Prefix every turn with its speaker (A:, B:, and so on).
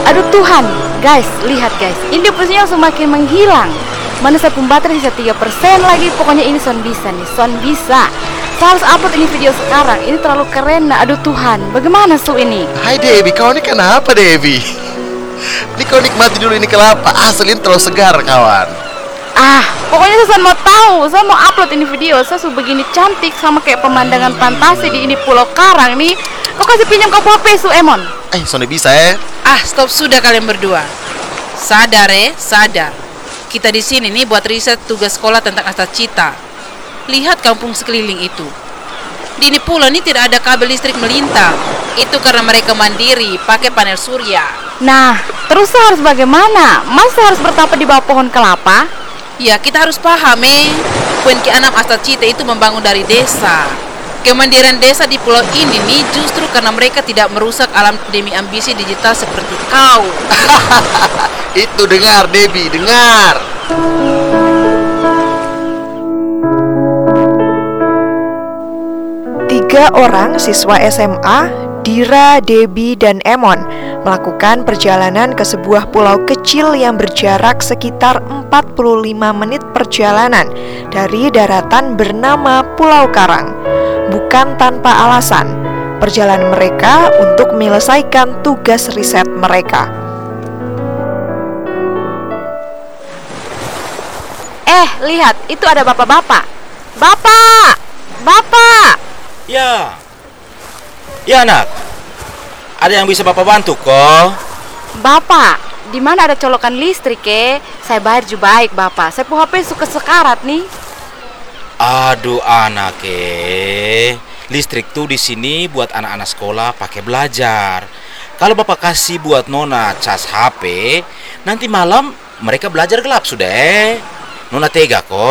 A: Aduh Tuhan, guys, lihat guys, ini posisinya semakin menghilang. Mana saya pun baterai sisa 3% lagi. Pokoknya ini son bisa nih, son bisa. Saya harus upload ini video sekarang. Ini terlalu keren. Aduh Tuhan, bagaimana su ini?
B: Hai Devi, kau ini kenapa Devi? Ini kau nikmati dulu ini kelapa. Asli ini terlalu segar kawan.
A: Pokoknya saya mau tahu. Saya mau upload ini video. Saya sudah begini cantik sama kayak pemandangan fantasi di ini Pulau Karang nih. Kau kasih pinjam ke HP su Emon.
B: Sonde bisa ya?
C: Stop sudah kalian berdua. Sadar sadar. Kita di sini nih buat riset tugas sekolah tentang Astacita. Lihat kampung sekeliling itu. Di ini pulau ini tidak ada kabel listrik melintang. Itu karena mereka mandiri, pakai panel surya.
A: Nah, terus saya harus bagaimana? Masa harus bertapa di bawah pohon kelapa?
C: Ya, kita harus paham Poin ke-6 Astacita itu membangun dari desa. Kemandirian desa di pulau ini nih justru karena mereka tidak merusak alam demi ambisi digital seperti kau.
B: Itu dengar Devi, dengar.
D: Tiga orang siswa SMA, Dira, Debbie, dan Emon melakukan perjalanan ke sebuah pulau kecil yang berjarak sekitar 45 menit perjalanan dari daratan bernama Pulau Karang. Bukan tanpa alasan, perjalanan mereka untuk menyelesaikan tugas riset mereka.
A: Lihat, itu ada bapak-bapak. Bapak!
E: Ya nak, ada yang bisa Bapak bantu kok?
A: Bapak, di mana ada colokan listrik Saya bayar juga baik Bapak. Saya punya HP suka sekarat nih.
E: Aduh anak listrik tuh di sini buat anak-anak sekolah pakai belajar. Kalau Bapak kasih buat Nona cas HP, nanti malam mereka belajar gelap sudah. Nona tega kok.